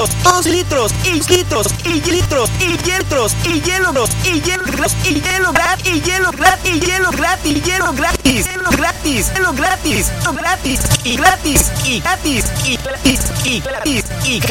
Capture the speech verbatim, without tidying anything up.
dos litros, y litros, y litros, y litros, y hielos, y hielos, y hielo gratis, y hielo gratis, y hielo gratis, y hielo gratis, hielo gratis, hielo gratis, gratis, y gratis, y gratis, y gratis, y gratis, y